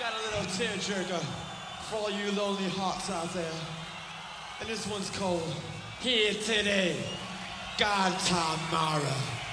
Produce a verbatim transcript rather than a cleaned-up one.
got a little tearjerker for all you lonely hearts out there. And this one's called Here Today, God Tomorrow.